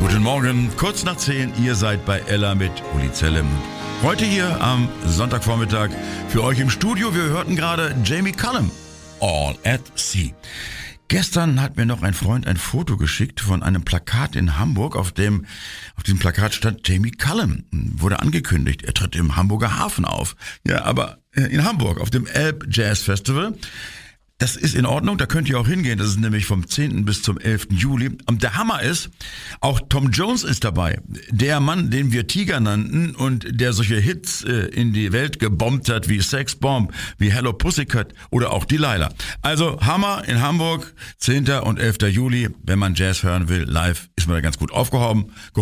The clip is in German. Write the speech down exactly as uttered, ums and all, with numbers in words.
Guten Morgen, kurz nach zehn, ihr seid bei Ella mit Uli Zellem. Heute hier am Sonntagvormittag für euch im Studio, wir hörten gerade Jamie Cullum, All at Sea. Gestern hat mir noch ein Freund ein Foto geschickt von einem Plakat in Hamburg, auf dem, auf diesem Plakat stand Jamie Cullum. Wurde angekündigt, er tritt im Hamburger Hafen auf. Ja, aber in Hamburg, auf dem Elb Jazz Festival. Das ist in Ordnung, da könnt ihr auch hingehen. Das ist nämlich vom zehnten bis zum elften Juli. Und der Hammer ist, auch Tom Jones ist dabei. Der Mann, den wir Tiger nannten und der solche Hits äh, in die Welt gebombt hat, wie Sex Bomb, wie Hello Pussycat oder auch Delilah. Also Hammer in Hamburg, zehnten und elften Juli. Wenn man Jazz hören will, live, ist man da ganz gut aufgehoben.